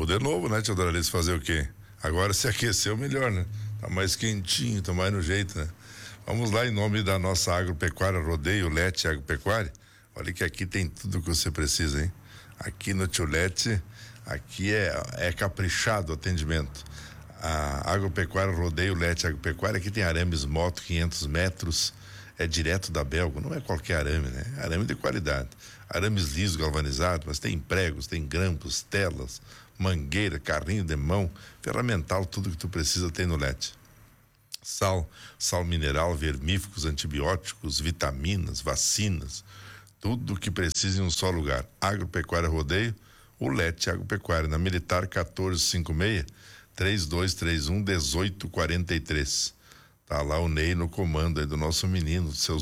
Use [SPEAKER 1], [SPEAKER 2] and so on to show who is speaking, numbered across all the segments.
[SPEAKER 1] de novo, né, tia Doralice, fazer o quê? Agora se aqueceu melhor, né? Tá mais quentinho, tá mais no jeito, né? Vamos lá, em nome da nossa agropecuária Rodeio Lete Agropecuária. Olha que aqui tem tudo que você precisa, hein? Aqui no Tio Lete, aqui é caprichado o atendimento. A agropecuária Rodeio Lete Agropecuária, aqui tem arames moto 500 metros, é direto da Belgo, não é qualquer arame, né? Arame de qualidade. Arames lisos galvanizados, mas tem pregos, tem grampos, telas, mangueira, carrinho de mão, ferramental, tudo que tu precisa tem no Lete. Sal mineral, vermífugos, antibióticos, vitaminas, vacinas, tudo que precisa em um só lugar. Agropecuária Rodeio, o Lete Agropecuária, na Militar 1456 3231 1843. Tá lá o Ney no comando aí do nosso menino, seus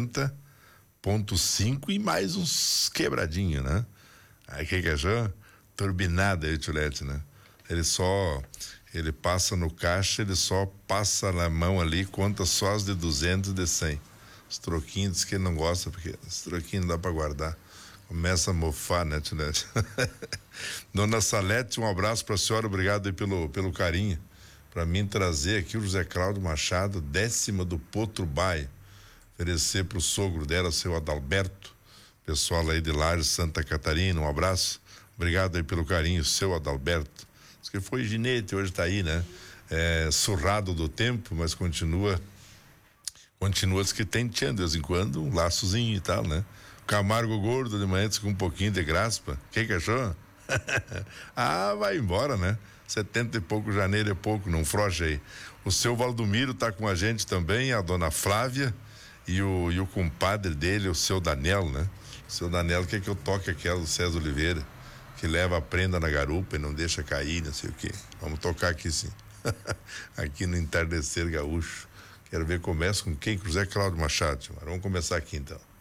[SPEAKER 1] 90,5 e mais uns quebradinhos, né? Aí que achou? Turbinada aí o Tchulete, né? Ele passa no caixa, ele só passa na mão ali, conta só as de 200 e de 100. Os troquinhos diz que ele não gosta, porque os troquinhos não dá pra guardar. Começa a mofar, né, Tchulete? Dona Salete, um abraço pra senhora, obrigado aí pelo carinho. Pra mim trazer aqui o José Cláudio Machado, 10ª do Potro Baia. Oferecer pro sogro dela, seu Adalberto, pessoal aí de Lares, Santa Catarina, um abraço. Obrigado aí pelo carinho, seu Adalberto. Diz que foi ginete, hoje tá aí, né? Surrado do tempo, mas continua diz que tem, de vez em quando, um laçozinho e tal, né? Camargo gordo de manhã, com um pouquinho de graspa. Que achou? Vai embora, né? 70 e pouco, janeiro é pouco, não froche aí. O seu Valdomiro tá com a gente também, a dona Flávia e o compadre dele, o seu Daniel, né? O seu Daniel quer que eu toque aquela do César Oliveira, que leva a prenda na garupa e não deixa cair, não sei o quê. Vamos tocar aqui sim. Aqui no Entardecer Gaúcho. Quero ver, começa com quem? Com José Cláudio Machado. Vamos começar aqui então.